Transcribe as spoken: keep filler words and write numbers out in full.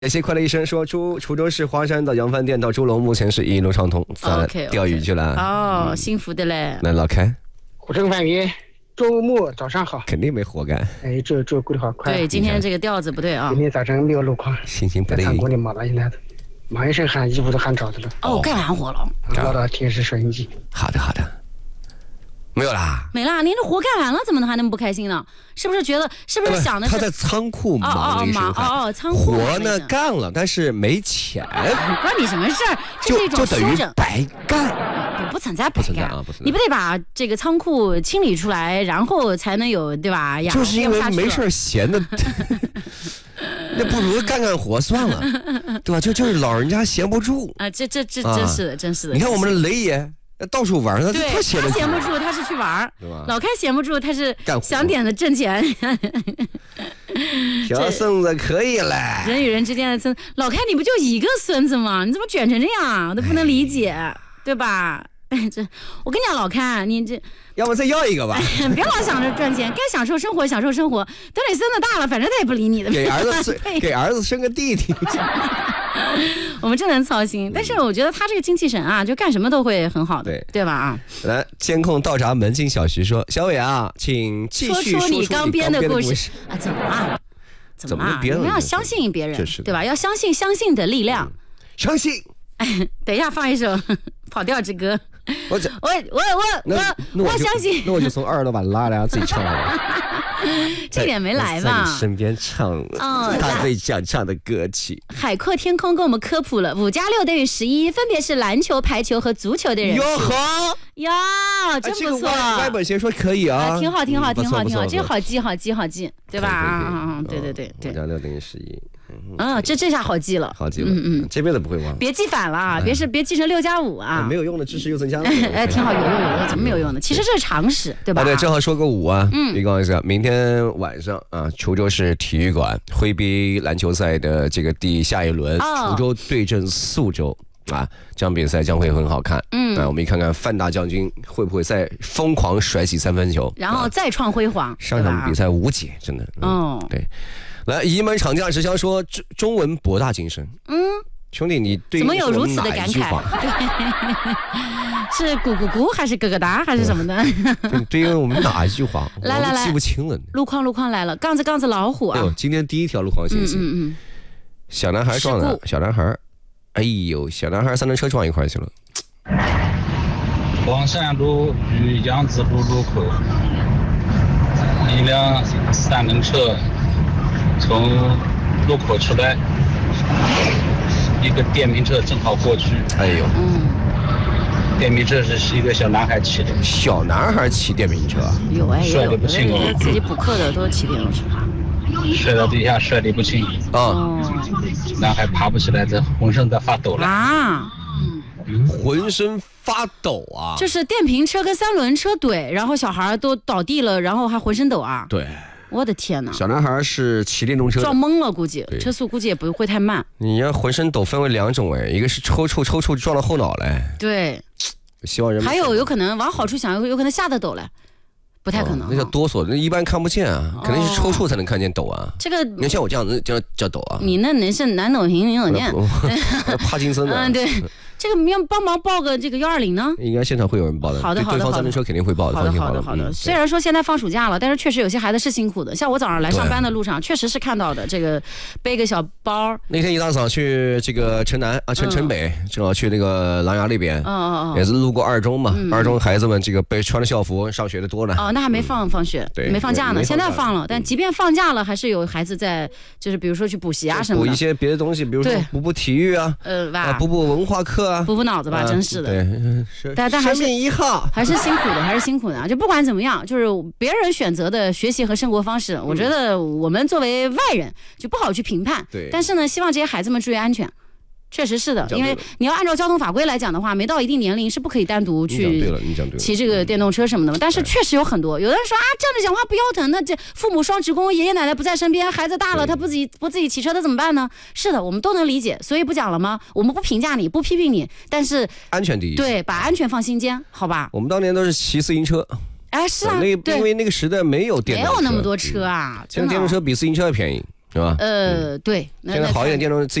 感谢快乐医生说，出滁州市华山到洋饭店到朱楼目前是一路畅通，咱钓鱼去了。 哦，嗯、幸福的嘞。 来，老开， 虎城范云，周末早上好。 肯定没活干。 哎，这这过得好快。 对，今天这个调子不对啊。 今天早晨没有路况， 心情不对。 在过年忙到现在的，忙一身汗，衣服都汗潮的了。 哦，干完活了。 落到天使摄影机。 好的，好的。没有啦， 没啦，您这活干完了，怎么能还那么不开心呢？是不是觉得？是不是想的是他在仓库忙了一身汗？ 哦哦，仓库活呢干了，但是没钱， 关你什么事儿？这是一种就等于白干， 不存在白干啊，不存在。 你不得把这个仓库清理出来，然后才能有对吧？呀， 就是因为没事闲的，那不如干干活算了，对吧？就就是老人家闲不住啊，这这这真是的，真是的。 你看我们的雷爷。到处玩，他他闲闲不住，他是去玩，老开闲不住，他是想点的挣钱。 小孙子可以嘞， 人与人之间的孙，老开你不就一个孙子吗？你怎么卷成这样？我都不能理解，对吧？这，我跟你讲，老开，你这要不再要一个吧？ 别老想着赚钱，该享受生活，享受生活。等你孙子大了，反正他也不理你的。 给儿子生，给儿子生个弟弟。 我们真能操心，但是我觉得他这个精气神啊，就干什么都会很好的， 对对吧？啊， 来，监控倒闸门禁小徐说：“小伟啊，请继续说出你刚编的故事啊，怎么了？怎么了？ 我们要相信别人，对吧？要相信相信的力量， 相信。 等一下放一首《跑调之歌》。” 我我我我我我相信， 那我就从二楼把拉来自己唱了。 这点没来吧？ 在你身边唱了他被讲唱的歌曲。 海阔天空跟我们科普了，五加六等于十一，分别是篮球、排球和足球的人数。 哟呵， 哟，真不错。 外本先说可以啊， 挺好，挺好，挺好，挺好，这个好记，好记，好记，对吧？啊，对对对对。 五加六等于十一。 啊，这这下好记了， 好记了，嗯嗯，这辈子不会忘。 别记反了，别是别记成六加五啊， 没有用的知识又增加了。 哎，挺好，有用有用，怎么没有用呢？其实这是常识，对吧？ 对，正好说个五啊，嗯，预告一下，明天晚上啊，滁州市体育馆徽逼篮球赛的这个第下一轮，滁州对阵宿州啊，这场比赛将会很好看。嗯，啊，我们一看看范大将军会不会再疯狂甩起三分球， 然后再创辉煌。 上场比赛无解，真的。哦，对。来，移门厂家直销说中中文博大精深。嗯，兄弟，你对怎么有如此的感慨？是咕咕咕还是咯咯哒还是什么的？ 对于我们哪一句话？ 来来来， 记不清了。 路况路况来了，杠子杠子老虎啊！ 哎呦，今天第一条路况信息。嗯嗯嗯。小男孩撞了小男孩，哎呦，小男孩三轮车撞一块去了。 黄山路与杨子路路口，一辆三轮车从路口出来，一个电瓶车正好过去。 哎呦，嗯， 电瓶车是一个小男孩骑的。 小男孩骑电瓶车？ 有哎， 摔得不轻哦。 自己补课的都骑电动车。 摔到地下，摔得不轻。 啊， 男孩爬不起来，这浑身在发抖了。 啊， 嗯，浑身发抖啊！ 就是电瓶车跟三轮车怼，然后小孩都倒地了，然后还浑身抖啊。 对。 我的天哪！ 小男孩是骑电动车撞懵了，估计车速估计也不会太慢。 你要浑身抖分为两种哎，一个是抽搐，抽搐撞到后脑来。 对， 希望人还有有可能往好处想，有可能吓得抖来，不太可能。 哦、那叫哆嗦，那一般看不见啊，肯定是抽搐才能看见抖啊。 这个你像我这样子叫叫抖啊。 你那能是男抖型女抖念？ 帕金森的。 嗯，对。这个要帮忙报个这个幺二零呢？ 应该现场会有人报的。 好的，好的， 对方三轮车肯定会报的。 好的，好的，好的。嗯、虽然说现在放暑假了，但是确实有些孩子是辛苦的。像我早上来上班的路上，确实是看到的，这个背个小包。 那天一大早去这个城南啊，城城北，正好去那个琅琊那边，嗯嗯嗯，也是路过二中嘛。嗯、二中孩子们这个被穿着校服上学的多呢。 哦，那还没放放学， 对， 没放假呢。现在放了，但即便放假了，还是有孩子在，就是比如说去补习啊什么的， 补一些别的东西，比如说补补体育啊， 呃， 啊，补补文化课啊， 补补脑子吧。真是的， 对， 但但还是一号， 还是辛苦的，还是辛苦的啊！就不管怎么样，就是别人选择的学习和生活方式，嗯、我觉得我们作为外人就不好去评判。 对， 但是呢，希望这些孩子们注意安全。确实是的，因为你要按照交通法规来讲的话，没到一定年龄是不可以单独去骑这个电动车什么的。但是确实有很多，有的人说啊，站着讲话不腰疼，那这父母双职工，爷爷奶奶不在身边，孩子大了，他不自己不自己骑车，他怎么办呢？是的，我们都能理解，所以不讲了吗？我们不评价你，不批评你，但是安全第一， 对，把安全放心间，好吧？ 我们当年都是骑自行车。 哎，是啊， 那因为那个时代没有电动车， 没有那么多车啊， 现在电动车比自行车还便宜。 是吧？ 呃，对。 现在好一点电动